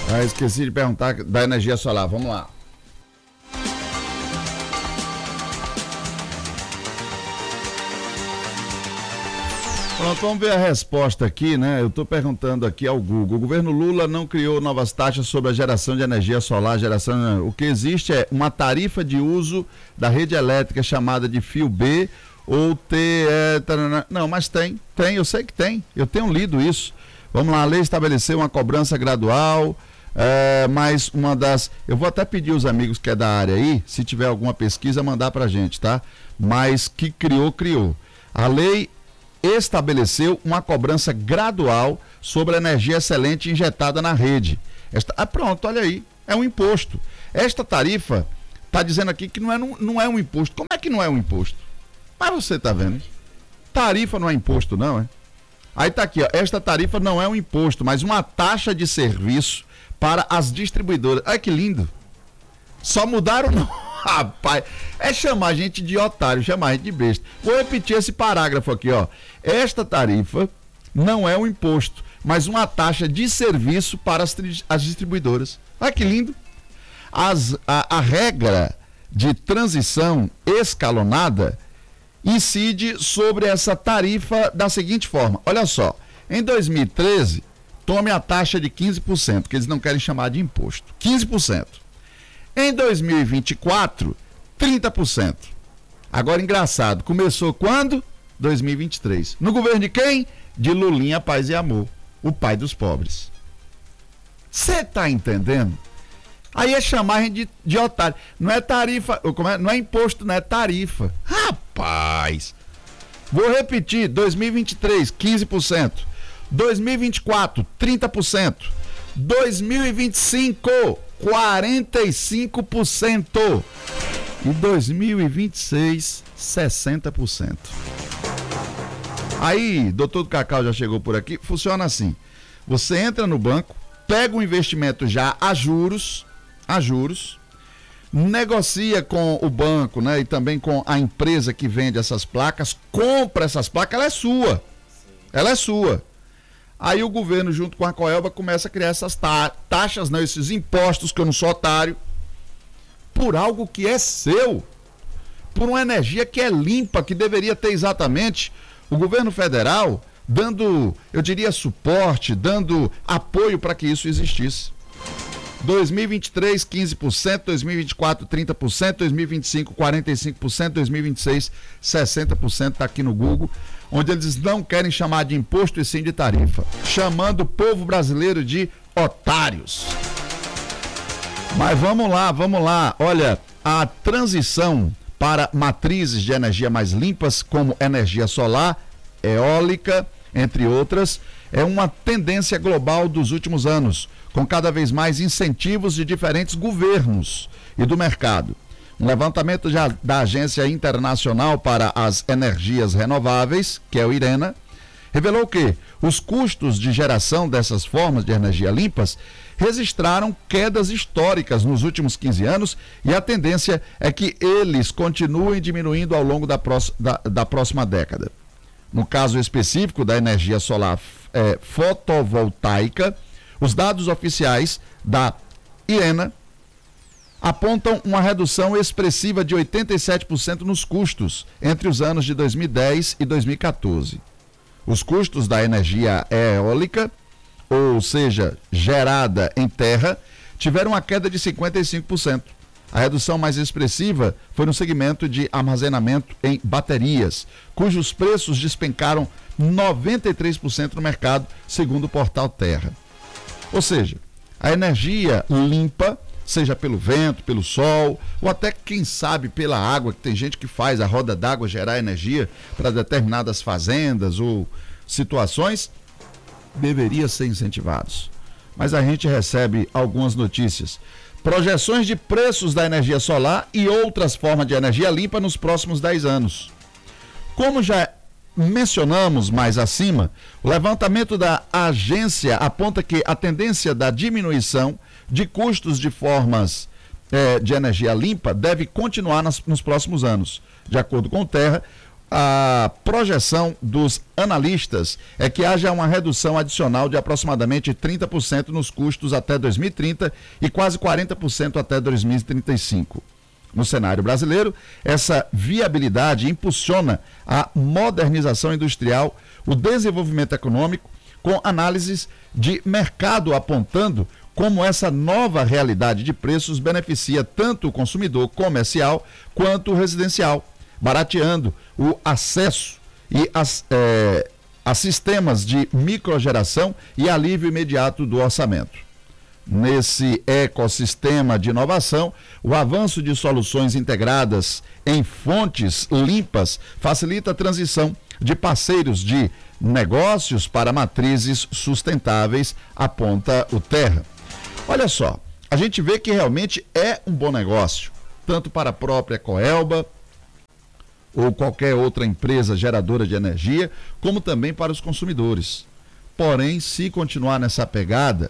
Esqueci de perguntar da energia solar. Vamos lá. Pronto, vamos ver a resposta aqui, né? Eu estou perguntando aqui ao Google. O governo Lula não criou novas taxas sobre a geração de energia solar. O que existe é uma tarifa de uso da rede elétrica chamada de fio B ou T. Não, mas tem, eu sei que tem. Eu tenho lido isso. Vamos lá, a lei estabeleceu uma cobrança gradual. Mas uma das... Eu vou até pedir os amigos que é da área aí, se tiver alguma pesquisa, mandar pra gente, tá? Mas que criou. A lei estabeleceu uma cobrança gradual sobre a energia excelente injetada na rede. Pronto, olha aí, é um imposto. Esta tarifa está dizendo aqui que não é um imposto. Como é que não é um imposto? Mas você está vendo? Tarifa não é imposto, não, é? Aí tá aqui, ó, esta tarifa não é um imposto, mas uma taxa de serviço para as distribuidoras. Olha que lindo. Só mudaram o nome. Rapaz, é chamar a gente de otário, chamar a gente de besta. Vou repetir esse parágrafo aqui, ó. Esta tarifa não é um imposto, mas uma taxa de serviço para as distribuidoras. Olha que lindo. A regra de transição escalonada incide sobre essa tarifa da seguinte forma. Olha só, em 2013, tome a taxa de 15%, que eles não querem chamar de imposto. 15%. Em 2024, 30%. Agora, engraçado, começou quando? 2023. No governo de quem? De Lulinha, Paz e Amor, o pai dos pobres. Você tá entendendo? Aí é chamar a gente de otário. Não é tarifa, não é imposto, não é tarifa. Rapaz! Vou repetir, 2023, 15%. 2024, 30%. 2025, 45%. E 2026, 60%. Aí, doutor do Cacau já chegou por aqui. Funciona assim. Você entra no banco, pega um investimento já a juros, negocia com o banco, né, e também com a empresa que vende essas placas, compra essas placas, ela é sua. Ela é sua. Aí o governo, junto com a Coelba, começa a criar essas taxas, né, esses impostos, que eu não sou otário, por algo que é seu, por uma energia que é limpa, que deveria ter exatamente o governo federal dando, eu diria, suporte, dando apoio para que isso existisse. 2023, 15%, 2024, 30%, 2025, 45%, 2026, 60%, está aqui no Google, onde eles não querem chamar de imposto e sim de tarifa, chamando o povo brasileiro de otários. Mas vamos lá, olha, a transição para matrizes de energia mais limpas, como energia solar, eólica, entre outras, é uma tendência global dos últimos anos, com cada vez mais incentivos de diferentes governos e do mercado. Um levantamento da Agência Internacional para as Energias Renováveis, que é o IRENA, revelou que os custos de geração dessas formas de energia limpas registraram quedas históricas nos últimos 15 anos e a tendência é que eles continuem diminuindo ao longo da próxima década. No caso específico da energia solar fotovoltaica, os dados oficiais da IRENA apontam uma redução expressiva de 87% nos custos entre os anos de 2010 e 2014. Os custos da energia eólica, ou seja, gerada em terra, tiveram uma queda de 55%. A redução mais expressiva foi no segmento de armazenamento em baterias, cujos preços despencaram 93% no mercado, segundo o portal Terra. Ou seja, a energia limpa, seja pelo vento, pelo sol, ou até, quem sabe, pela água, que tem gente que faz a roda d'água gerar energia para determinadas fazendas ou situações, deveria ser incentivados. Mas a gente recebe algumas notícias. Projeções de preços da energia solar e outras formas de energia limpa nos próximos 10 anos. Como já mencionamos mais acima, o levantamento da agência aponta que a tendência da diminuição de custos de formas de energia limpa deve continuar nos próximos anos. De acordo com o Terra, A projeção dos analistas é que haja uma redução adicional de aproximadamente 30% nos custos até 2030 e quase 40% até 2035. No cenário brasileiro, essa viabilidade impulsiona a modernização industrial, o desenvolvimento econômico, com análises de mercado apontando como essa nova realidade de preços beneficia tanto o consumidor comercial quanto o residencial, barateando o acesso a sistemas de microgeração e alívio imediato do orçamento. Nesse ecossistema de inovação, o avanço de soluções integradas em fontes limpas facilita a transição de parceiros de negócios para matrizes sustentáveis, aponta o Terra. Olha só, a gente vê que realmente é um bom negócio, tanto para a própria Coelba ou qualquer outra empresa geradora de energia, como também para os consumidores. Porém, se continuar nessa pegada,